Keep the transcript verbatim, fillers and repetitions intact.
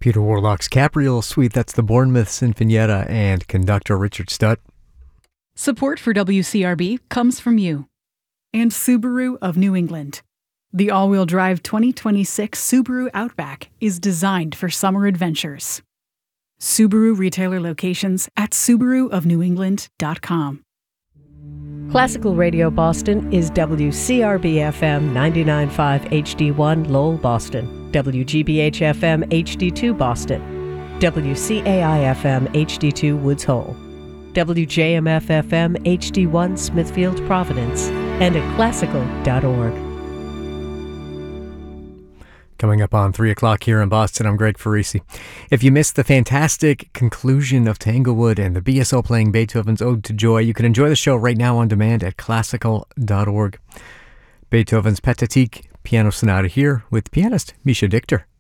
Peter Warlock's Capriole Suite, that's the Bournemouth Sinfonietta, and conductor Richard Stutt. Support for W C R B comes from you and Subaru of New England. The all-wheel drive twenty twenty-six Subaru Outback is designed for summer adventures. Subaru retailer locations at subaru of new england dot com. Classical Radio Boston is W C R B F M ninety-nine point five H D one Lowell, Boston, W G B H F M H D two Boston, W C A I F M H D two Woods Hole, W J M F F M H D one Smithfield, Providence, and at classical dot org. Coming up on three o'clock here in Boston, I'm Greg Farisi. If you missed the fantastic conclusion of Tanglewood and the B S O playing Beethoven's Ode to Joy, you can enjoy the show right now on demand at classical dot org. Beethoven's Pathetique Piano Sonata here with pianist Misha Dichter.